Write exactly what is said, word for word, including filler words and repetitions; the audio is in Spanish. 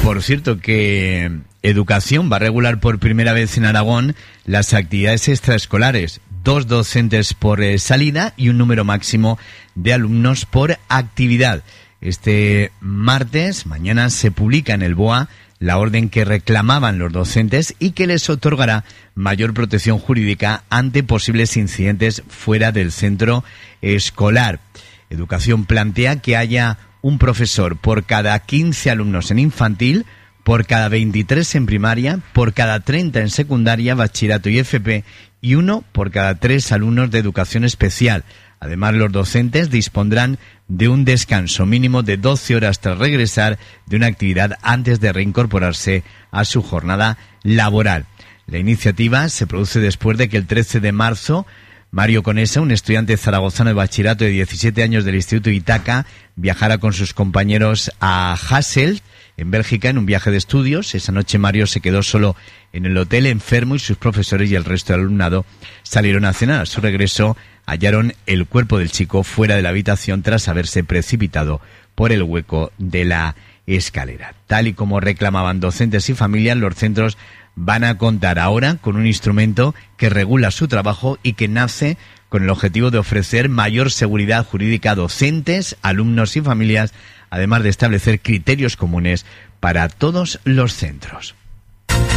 por cierto, que Educación va a regular por primera vez en Aragón las actividades extraescolares. Dos docentes por eh, salida y un número máximo de alumnos por actividad. Este martes, mañana, se publica en el B O A la orden que reclamaban los docentes y que les otorgará mayor protección jurídica ante posibles incidentes fuera del centro escolar. Educación plantea que haya un profesor por cada quince alumnos en infantil, por cada veintitrés en primaria, por cada treinta en secundaria, bachillerato y F P y uno por cada tres alumnos de educación especial. Además, los docentes dispondrán de un descanso mínimo de doce horas tras regresar de una actividad antes de reincorporarse a su jornada laboral. La iniciativa se produce después de que el trece de marzo Mario Conesa, un estudiante zaragozano de bachillerato de diecisiete años del Instituto Itaca, viajara con sus compañeros a Hasselt, en Bélgica, en un viaje de estudios. Esa noche Mario se quedó solo en el hotel, enfermo, y sus profesores y el resto del alumnado salieron a cenar. A su regreso hallaron el cuerpo del chico fuera de la habitación tras haberse precipitado por el hueco de la escalera. Tal y como reclamaban docentes y familias, los centros van a contar ahora con un instrumento que regula su trabajo y que nace con el objetivo de ofrecer mayor seguridad jurídica a docentes, alumnos y familias, además de establecer criterios comunes para todos los centros.